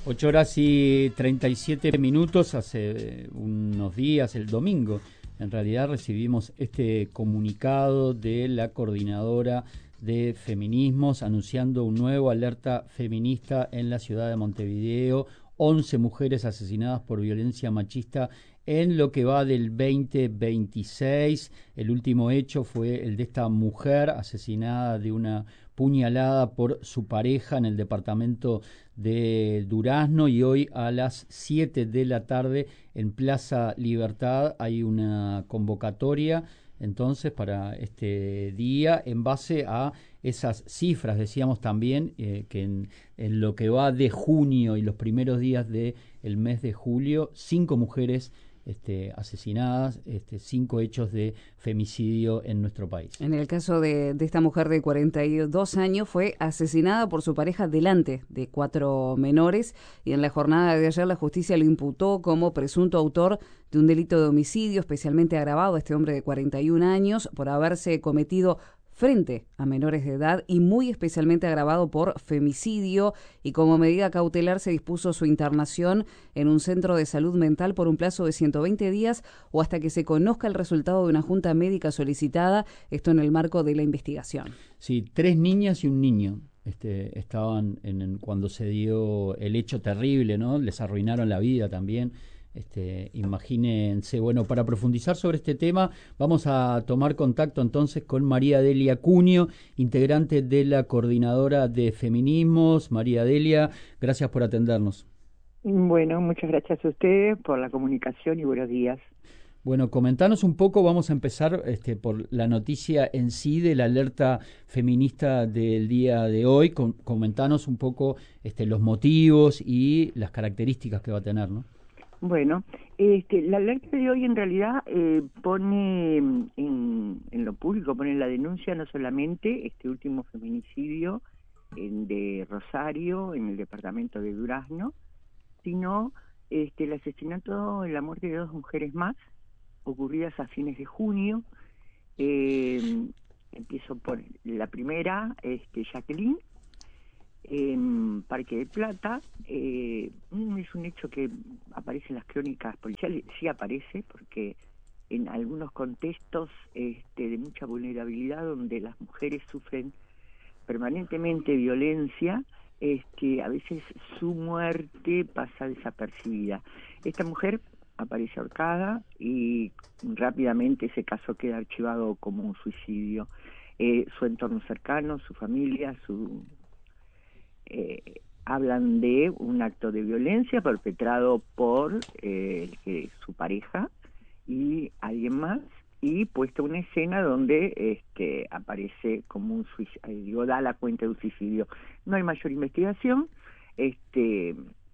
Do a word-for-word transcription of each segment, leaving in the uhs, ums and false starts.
Ocho horas y treinta y siete minutos. Hace unos días, el domingo, en realidad recibimos este comunicado de la coordinadora de feminismos anunciando un nuevo alerta feminista en la ciudad de Montevideo. once mujeres asesinadas por violencia machista en lo que va del veinte veintiséis. El último hecho fue el de esta mujer asesinada de una puñalada por su pareja en el departamento de Durazno, y hoy a las siete de la tarde en Plaza Libertad hay una convocatoria entonces para este día en base a esas cifras. Decíamos también eh, que en, en lo que va de junio y los primeros días del mes de julio, cinco mujeres Este, asesinadas, este, cinco hechos de femicidio en nuestro país. En el caso de, de esta mujer de cuarenta y dos años, fue asesinada por su pareja delante de cuatro menores, y en la jornada de ayer la justicia lo imputó como presunto autor de un delito de homicidio especialmente agravado a este hombre de cuarenta y un años por haberse cometido frente a menores de edad y muy especialmente agravado por femicidio, y como medida cautelar se dispuso su internación en un centro de salud mental por un plazo de ciento veinte días o hasta que se conozca el resultado de una junta médica solicitada, esto en el marco de la investigación. Sí, tres niñas y un niño este, estaban en, en, cuando se dio el hecho terrible, ¿no? Les arruinaron la vida también. Este, imagínense. Bueno, para profundizar sobre este tema vamos a tomar contacto entonces con María Delia Cunio, integrante de la Coordinadora de Feminismos. María Delia, gracias por atendernos. Bueno, muchas gracias a ustedes por la comunicación y buenos días. Bueno, comentanos un poco, vamos a empezar este, por la noticia en sí de la alerta feminista del día de hoy. Com- comentanos un poco este, los motivos y las características que va a tener, ¿no? Bueno, este, la alerta de hoy en realidad eh, pone en, en lo público, pone en la denuncia no solamente este último feminicidio en, de Rosario, en el departamento de Durazno, sino este, el asesinato, la muerte de dos mujeres más, ocurridas a fines de junio. Eh, empiezo por la primera, este, Jacqueline, en Parque de Plata. Eh, es un hecho que aparece en las crónicas policiales, sí aparece, porque en algunos contextos este, de mucha vulnerabilidad, donde las mujeres sufren permanentemente violencia, este, a veces su muerte pasa desapercibida. Esta mujer aparece ahorcada y rápidamente ese caso queda archivado como un suicidio. Eh, su entorno cercano, su familia, su Eh, hablan de un acto de violencia perpetrado por eh, eh, su pareja y alguien más, y puesta una escena donde este, aparece como un suicidio, digo, da la cuenta de un suicidio. No hay mayor investigación este,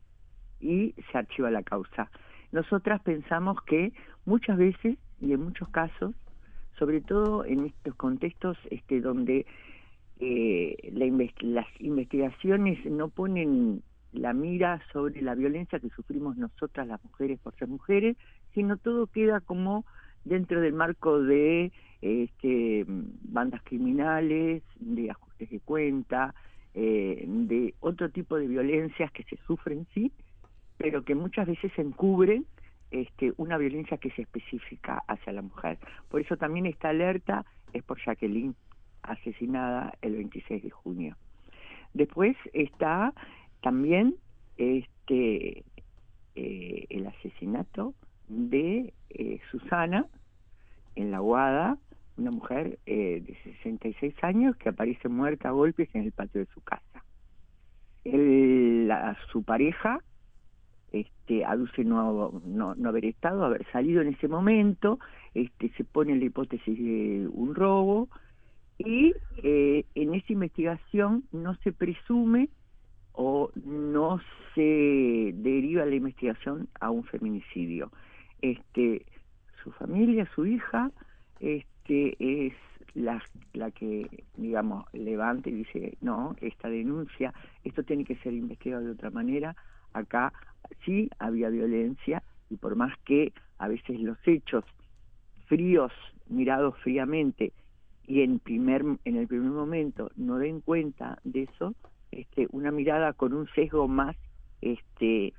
y se archiva la causa. Nosotras pensamos que muchas veces y en muchos casos, sobre todo en estos contextos este, donde Eh, la invest- las investigaciones no ponen la mira sobre la violencia que sufrimos nosotras las mujeres por ser mujeres, sino todo queda como dentro del marco de este, bandas criminales, de ajustes de cuenta, eh, de otro tipo de violencias que se sufren, sí, pero que muchas veces encubren este, una violencia que es específica hacia la mujer. Por eso también esta alerta es por Jacqueline, asesinada el veintiséis de junio. Después está también este eh, el asesinato de eh, Susana en La Guada, una mujer eh, de sesenta y seis años que aparece muerta a golpes en el patio de su casa. El, la, su pareja este, aduce no, no, no haber estado, haber salido en ese momento, este, se pone la hipótesis de un robo. Y eh, en esa investigación no se presume o no se deriva la investigación a un feminicidio. Este, su familia, su hija, este, es la, la que, digamos, levanta y dice, no, esta denuncia, esto tiene que ser investigado de otra manera. Acá sí había violencia, y por más que a veces los hechos fríos, mirados fríamente, y en primer en el primer momento no den cuenta de eso, este, una mirada con un sesgo más este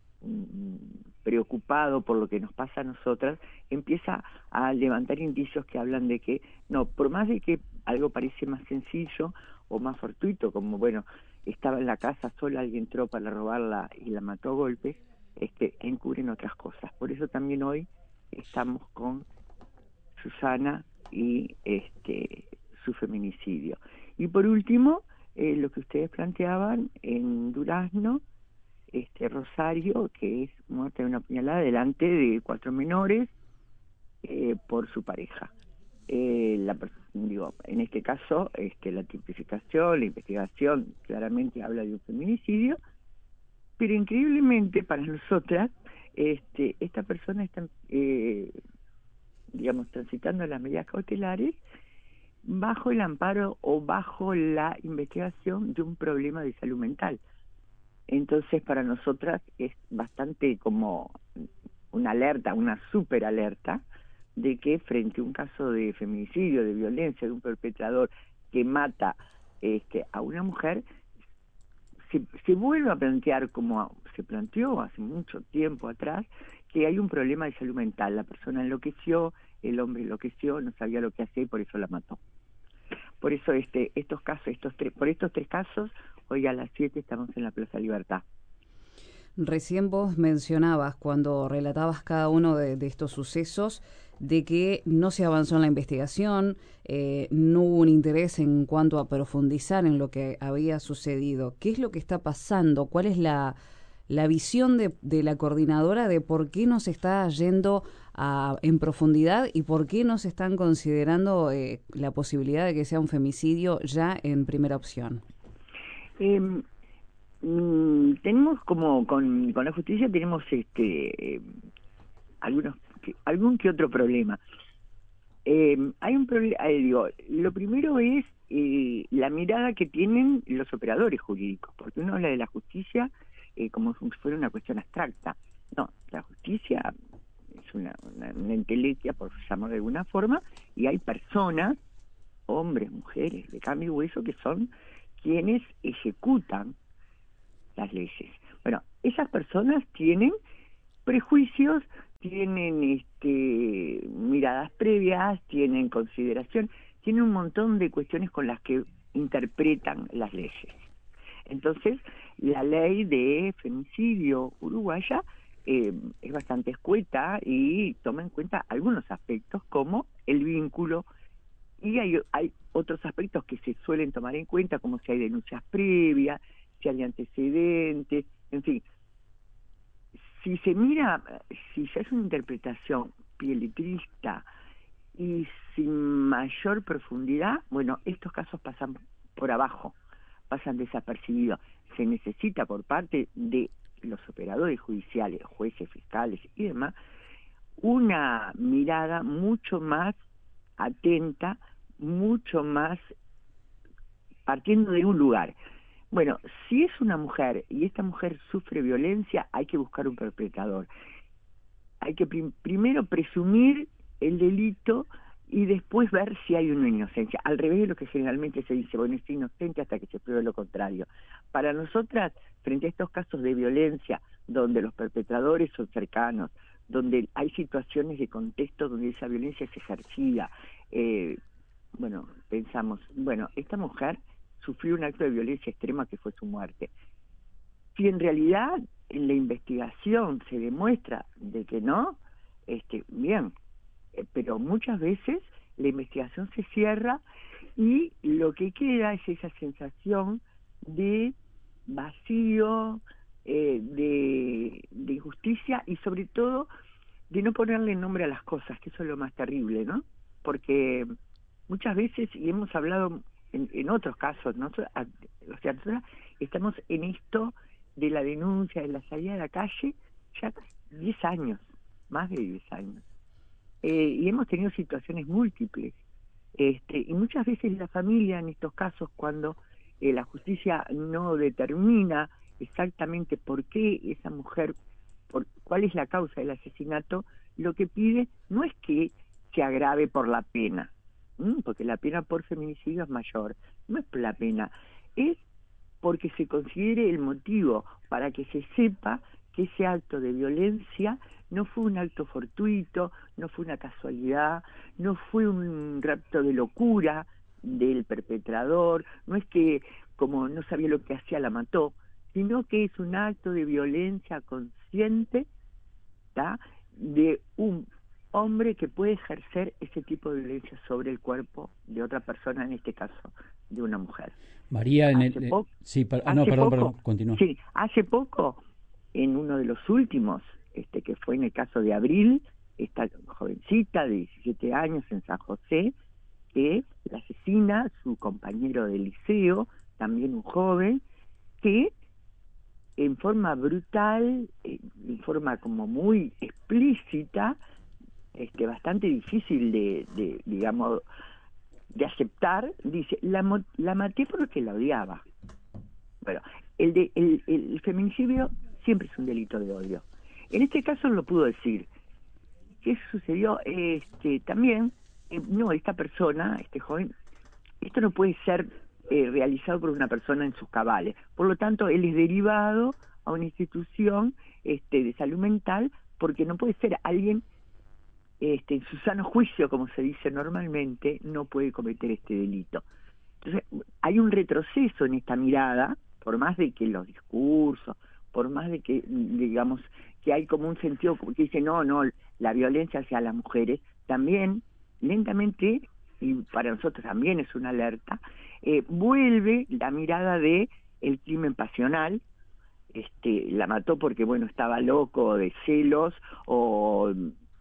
preocupado por lo que nos pasa a nosotras, empieza a levantar indicios que hablan de que, no, por más de que algo parece más sencillo o más fortuito, como, bueno, estaba en la casa sola, alguien entró para robarla y la mató a golpes, este, encubren otras cosas. Por eso también hoy estamos con Susana y este su feminicidio. Y por último, eh, lo que ustedes planteaban en Durazno, este Rosario, que es muerte de una puñalada delante de cuatro menores eh, por su pareja. Eh, la, digo, en este caso, este, la tipificación, la investigación claramente habla de un feminicidio, pero increíblemente para nosotras, este, esta persona está, eh, digamos, transitando las medidas cautelares bajo el amparo o bajo la investigación de un problema de salud mental. Entonces, para nosotras es bastante como una alerta, una super alerta, de que frente a un caso de feminicidio, de violencia, de un perpetrador que mata este, a una mujer, se, se vuelve a plantear, como se planteó hace mucho tiempo atrás, que hay un problema de salud mental. La persona enloqueció, el hombre enloqueció, no sabía lo que hacía y por eso la mató. Por eso este, estos casos, estos tres, por estos tres casos, hoy a las siete estamos en la Plaza Libertad. Recién vos mencionabas, cuando relatabas cada uno de, de estos sucesos, de que no se avanzó en la investigación, eh, no hubo un interés en cuanto a profundizar en lo que había sucedido. ¿Qué es lo que está pasando? ¿Cuál es la, la visión de, de la coordinadora de por qué no se está yendo a, en profundidad y por qué no se están considerando eh, la posibilidad de que sea un femicidio ya en primera opción? Eh, mm, tenemos como con, con la justicia tenemos este eh, algunos que, algún que otro problema. Eh, hay un problema, eh, digo, lo primero es eh, la mirada que tienen los operadores jurídicos, porque uno habla de la justicia eh, como si fuera una cuestión abstracta. No, la justicia es una, una, una entelequia, por llamarlo de alguna forma, y hay personas, hombres, mujeres, de carne y hueso, que son quienes ejecutan las leyes. Bueno, esas personas tienen prejuicios, tienen este, miradas previas, tienen consideración, tienen un montón de cuestiones con las que interpretan las leyes. Entonces, la ley de femicidio uruguaya eh, es bastante escueta y toma en cuenta algunos aspectos como el vínculo. Y hay, hay otros aspectos que se suelen tomar en cuenta, como si hay denuncias previas, si hay antecedentes, en fin. Si se mira, si se hace una interpretación pieletrista y sin mayor profundidad, bueno, estos casos pasan por abajo, pasan desapercibidos. Se necesita por parte de los operadores judiciales, jueces, fiscales y demás, una mirada mucho más atenta, mucho más partiendo de un lugar. Bueno, si es una mujer y esta mujer sufre violencia, hay que buscar un perpetrador. Hay que prim- primero presumir el delito y después ver si hay una inocencia. Al revés de lo que generalmente se dice, bueno, es inocente hasta que se pruebe lo contrario. Para nosotras, frente a estos casos de violencia, donde los perpetradores son cercanos, donde hay situaciones de contexto donde esa violencia es ejercida, eh, bueno, pensamos, bueno, esta mujer sufrió un acto de violencia extrema que fue su muerte. Si en realidad en la investigación se demuestra de que no, este, bien, eh, pero muchas veces la investigación se cierra y lo que queda es esa sensación de vacío, eh, de, de injusticia y sobre todo de no ponerle nombre a las cosas, que eso es lo más terrible, ¿no? Porque muchas veces, y hemos hablado en, en otros casos, ¿no? O sea, nosotros estamos en esto de la denuncia, de la salida a la calle, ya diez años, más de diez años. Eh, y hemos tenido situaciones múltiples. Este, y muchas veces la familia, en estos casos, cuando eh, la justicia no determina exactamente por qué esa mujer, por cuál es la causa del asesinato, lo que pide no es que se agrave por la pena, ¿m? Porque la pena por feminicidio es mayor, no es por la pena, es porque se considere el motivo, para que se sepa que ese acto de violencia no fue un acto fortuito, no fue una casualidad, no fue un rapto de locura del perpetrador, no es que como no sabía lo que hacía la mató, sino que es un acto de violencia consciente, ¿tá?, de un hombre que puede ejercer ese tipo de violencia sobre el cuerpo de otra persona, en este caso de una mujer. María, en hace el... Po- sí, para, ah, no, perdón, perdón, continúa. Sí, hace poco, en uno de los últimos, este que fue en el caso de Abril, esta jovencita de diecisiete años en San José, que la asesina su compañero de liceo, también un joven, que en forma brutal, en forma como muy explícita, este bastante difícil de, de digamos, de aceptar, dice, la, la maté porque la odiaba. Bueno, el, de, el, el feminicidio siempre es un delito de odio. En este caso lo pudo decir. ¿Qué sucedió? Este, también, eh, no, esta persona, este joven, esto no puede ser eh, realizado por una persona en sus cabales. Por lo tanto, él es derivado a una institución este, de salud mental, porque no puede ser alguien este, en su sano juicio, como se dice normalmente, no puede cometer este delito. Entonces, hay un retroceso en esta mirada, por más de que los discursos, por más de que, digamos, que hay como un sentido como que dice, no, no, la violencia hacia las mujeres, también, lentamente, y para nosotros también es una alerta, eh, vuelve la mirada de el crimen pasional. Este, la mató porque, bueno, estaba loco de celos o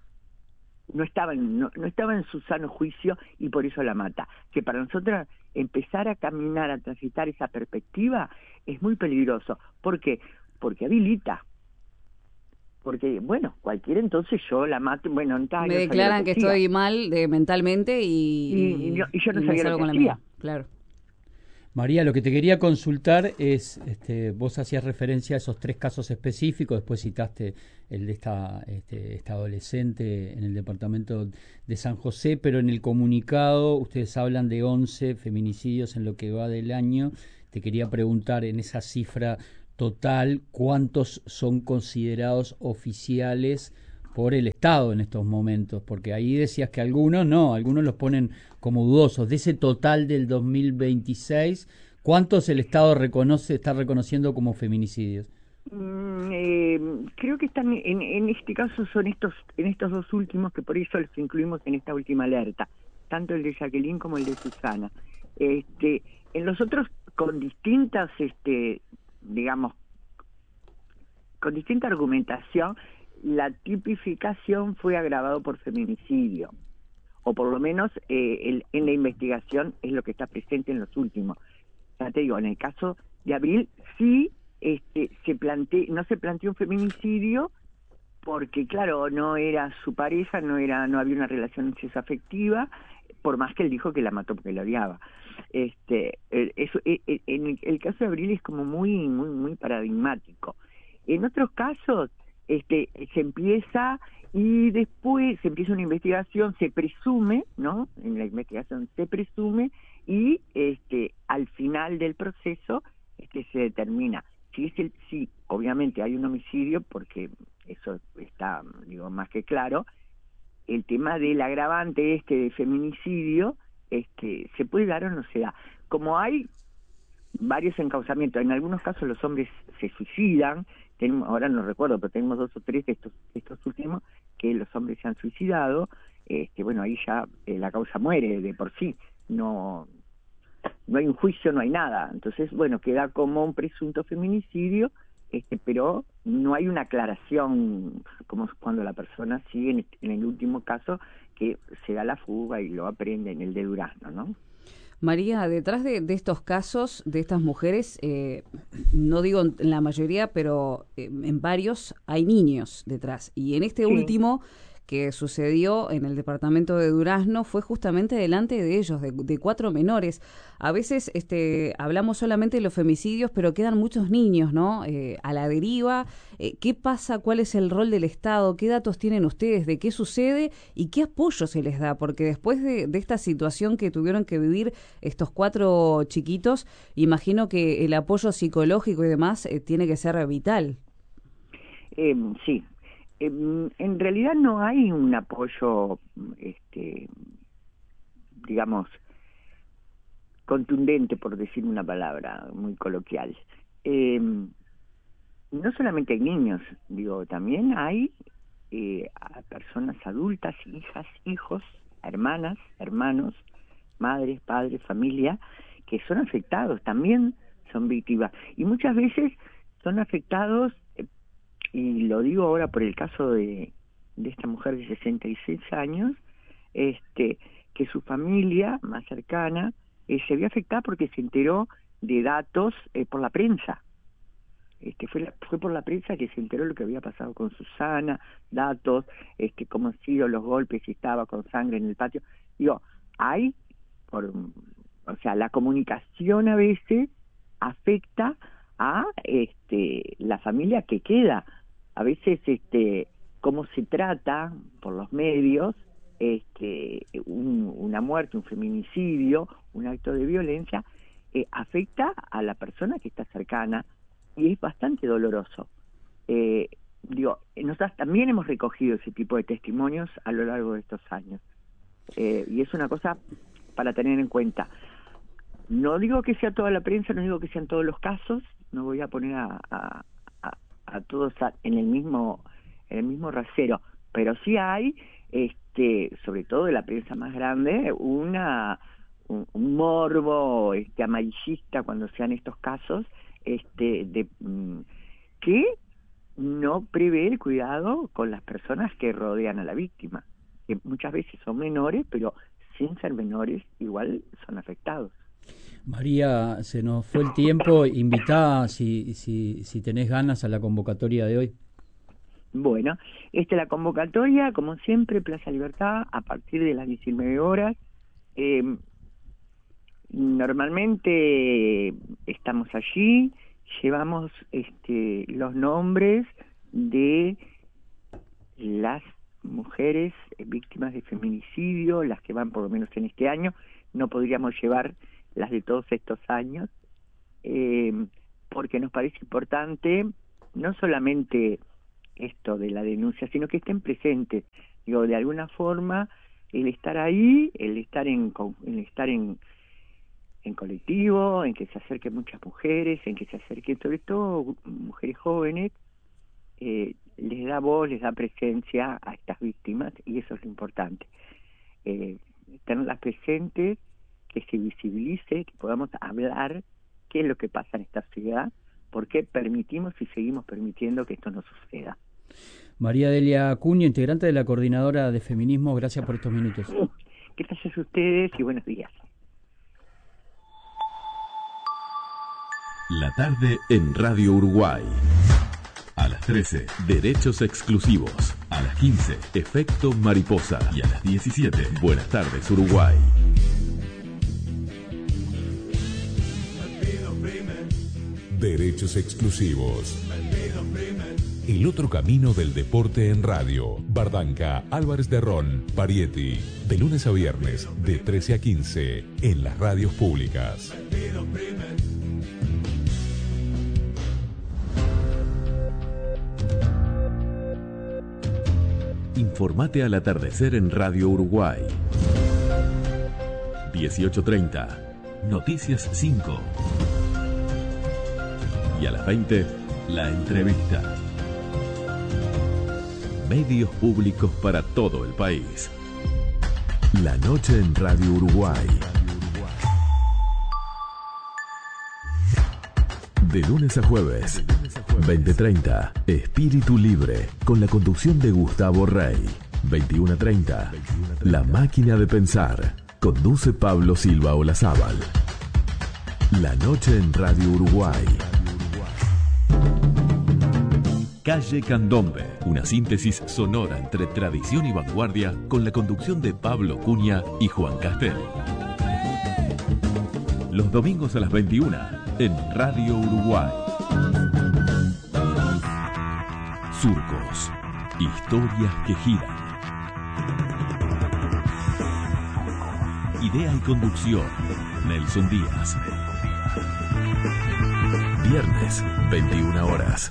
no estaba en, no, no estaba en su sano juicio y por eso la mata. Que para nosotros empezar a caminar, a transitar esa perspectiva es muy peligroso. ¿Por qué? Porque habilita. Porque, bueno, cualquiera entonces yo la mato, bueno, no, me no declaran que, que estoy mal de, mentalmente y, y, y, yo, y yo no y sabía lo que con hacía. La claro. María, lo que te quería consultar es, este, vos hacías referencia a esos tres casos específicos, después citaste el de esta, este, esta adolescente en el departamento de San José, pero en el comunicado ustedes hablan de once feminicidios en lo que va del año. Te quería preguntar, en esa cifra total, ¿cuántos son considerados oficiales por el Estado en estos momentos? Porque ahí decías que algunos no, algunos los ponen como dudosos. De ese total del dos mil veintiséis, ¿cuántos el Estado reconoce, está reconociendo como feminicidios? Mm, eh, creo que están en, en este caso son estos en estos dos últimos, que por eso los incluimos en esta última alerta, tanto el de Jacqueline como el de Susana. Este, en los otros con distintas, este, digamos, con distinta argumentación, la tipificación fue agravado por feminicidio, o por lo menos eh, el, en la investigación es lo que está presente en los últimos. Ya te digo, en el caso de Abril sí este, se plante, no se planteó un feminicidio porque, claro, no era su pareja, no era, no había una relación afectiva, por más que él dijo que la mató porque la odiaba. Este, eso, en el, el caso de Abril es como muy, muy, muy paradigmático. En otros casos, este, se empieza y después se empieza una investigación, se presume, ¿no? En la investigación se presume y este, al final del proceso este, se determina si es el, si obviamente hay un homicidio, porque eso está, digo, más que claro. El tema del agravante este de feminicidio, este, se puede dar o no se da. Como hay varios encauzamientos, en algunos casos los hombres se suicidan, tenemos, ahora no recuerdo, pero tenemos dos o tres de estos, estos últimos que los hombres se han suicidado, este, bueno, ahí ya eh, la causa muere de por sí, no, no hay un juicio, no hay nada, entonces, bueno, queda como un presunto feminicidio, este, pero no hay una aclaración, como cuando la persona sigue, en, en el último caso, que se da la fuga y lo aprende en el de Durazno, ¿no? María, detrás de, de estos casos, de estas mujeres, eh, no digo en la mayoría, pero eh, en varios hay niños detrás. Y en este Sí. último, que sucedió en el departamento de Durazno fue justamente delante de ellos, de, de cuatro menores. A veces este, hablamos solamente de los femicidios, pero quedan muchos niños, ¿no? Eh, a la deriva. Eh, ¿Qué pasa? ¿Cuál es el rol del Estado? ¿Qué datos tienen ustedes de qué sucede y qué apoyo se les da? Porque después de, de esta situación que tuvieron que vivir estos cuatro chiquitos, imagino que el apoyo psicológico y demás eh, tiene que ser vital. Eh, sí. En realidad no hay un apoyo, este, digamos, contundente, por decir una palabra muy coloquial. Eh, no solamente hay niños, digo, también hay eh, a personas adultas, hijas, hijos, hermanas, hermanos, madres, padres, familia, que son afectados, también son víctimas. Y muchas veces son afectados, y lo digo ahora por el caso de, de esta mujer de sesenta y seis años, este, que su familia más cercana eh, se vio afectada porque se enteró de datos eh, por la prensa. Este, fue, la, fue por la prensa que se enteró lo que había pasado con Susana, datos, este, cómo han sido los golpes, si estaba con sangre en el patio. Digo, hay, por, o sea, la comunicación a veces afecta a este, la familia que queda. A veces este, cómo se trata por los medios este, un, una muerte, un feminicidio, un acto de violencia, eh, afecta a la persona que está cercana y es bastante doloroso. Eh, digo, nosotros también hemos recogido ese tipo de testimonios a lo largo de estos años eh, y es una cosa para tener en cuenta. No digo que sea toda la prensa, no digo que sean todos los casos, no voy a poner a, a, a, a todos a, en el mismo en el mismo rasero, pero sí hay, este, sobre todo de la prensa más grande, una un, un morbo este, amarillista cuando sean estos casos, este, de mm, que no prevé el cuidado con las personas que rodean a la víctima, que muchas veces son menores, pero sin ser menores igual son afectados. María, se nos fue el tiempo. Invitá, si, si, si tenés ganas, a la convocatoria de hoy. Bueno, esta es la convocatoria, como siempre, Plaza Libertad, a partir de las diecinueve horas. Eh, normalmente estamos allí, llevamos este, los nombres de las mujeres víctimas de feminicidio, las que van por lo menos en este año. No podríamos llevar las de todos estos años, eh, porque nos parece importante no solamente esto de la denuncia, sino que estén presentes. Digo, de alguna forma, el estar ahí, el estar en, el estar en, en colectivo, en que se acerquen muchas mujeres, en que se acerquen sobre todo mujeres jóvenes, eh, les da voz, les da presencia a estas víctimas, y eso es lo importante. Eh, tenerlas presentes, que se visibilice, que podamos hablar qué es lo que pasa en esta sociedad, por qué permitimos y seguimos permitiendo que esto no suceda. María Delia Acuña, integrante de la Coordinadora de Feminismo, gracias por estos minutos. Gracias a ustedes y buenos días. La tarde en Radio Uruguay. A las trece, Derechos Exclusivos. A las quince, Efecto Mariposa. Y a las diecisiete, Buenas tardes Uruguay. Derechos Exclusivos. El otro camino del deporte en radio. Bardanca, Álvarez de Ron, Parietti. De lunes a viernes, de trece a quince, en las radios públicas. Informate al atardecer en Radio Uruguay. dieciocho treinta, Noticias cinco. Y a las veinte, La Entrevista. Medios públicos para todo el país. La noche en Radio Uruguay. De lunes a jueves, veinte treinta, Espíritu Libre, con la conducción de Gustavo Rey. veintiuno treinta, La Máquina de Pensar, conduce Pablo Silva Olazábal. La noche en Radio Uruguay. Calle Candombe, una síntesis sonora entre tradición y vanguardia con la conducción de Pablo Cunha y Juan Castel. Los domingos a las veintiuna en Radio Uruguay. Surcos, historias que giran. Idea y conducción, Nelson Díaz. Viernes, veintiuna horas.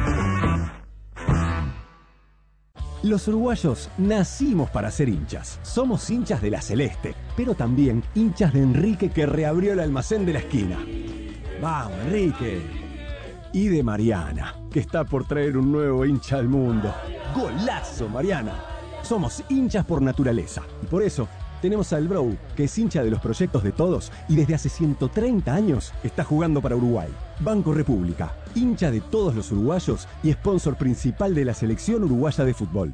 Los uruguayos nacimos para ser hinchas. Somos hinchas de la Celeste, pero también hinchas de Enrique, que reabrió el almacén de la esquina. ¡Vamos, Enrique! Y de Mariana, que está por traer un nuevo hincha al mundo. ¡Golazo, Mariana! Somos hinchas por naturaleza. Y por eso tenemos al Bro, que es hincha de los proyectos de todos y desde hace ciento treinta años está jugando para Uruguay. Banco República, hincha de todos los uruguayos y sponsor principal de la selección uruguaya de fútbol.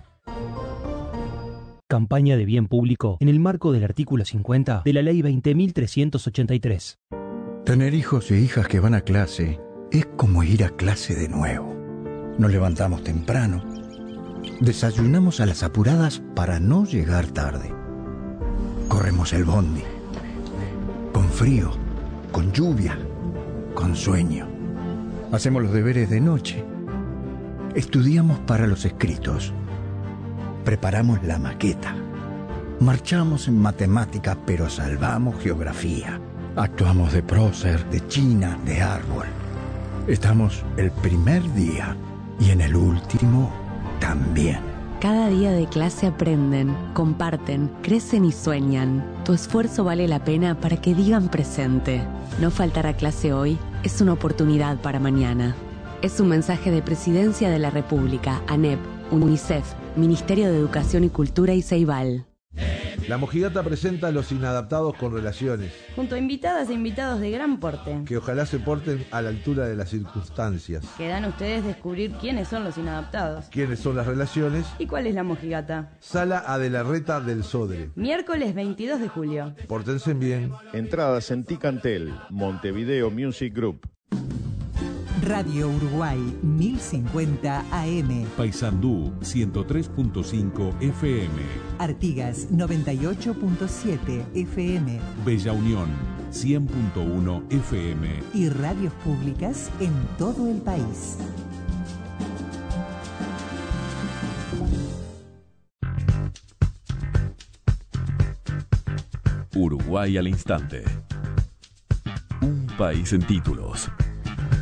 Campaña de bien público en el marco del artículo cincuenta de la Ley veinte mil trescientos ochenta y tres. Tener hijos e hijas que van a clase es como ir a clase de nuevo. Nos levantamos temprano, desayunamos a las apuradas para no llegar tarde. Corremos el bondi, con frío, con lluvia, con sueño. Hacemos los deberes de noche. Estudiamos para los escritos. Preparamos la maqueta. Marchamos en matemática, pero salvamos geografía. Actuamos de prócer, de china, de árbol. Estamos el primer día y en el último también. Cada día de clase aprenden, comparten, crecen y sueñan. Tu esfuerzo vale la pena para que digan presente. No faltar a clase hoy es una oportunidad para mañana. Es un mensaje de Presidencia de la República, ANEP, UNICEF, Ministerio de Educación y Cultura y Ceibal. La Mojigata presenta a Los Inadaptados con Relaciones, junto a invitadas e invitados de gran porte, que ojalá se porten a la altura de las circunstancias. Quedan ustedes descubrir quiénes son los inadaptados, quiénes son las relaciones y cuál es la Mojigata. Sala Adelarreta del Sodre, miércoles veintidós de julio. Pórtense bien. Entradas en Ticantel, Montevideo Music Group. Radio Uruguay mil cincuenta A M. Paysandú ciento tres punto cinco F M. Artigas noventa y ocho punto siete F M. Bella Unión cien punto uno F M. Y radios públicas en todo el país. Uruguay al instante. Un país en títulos.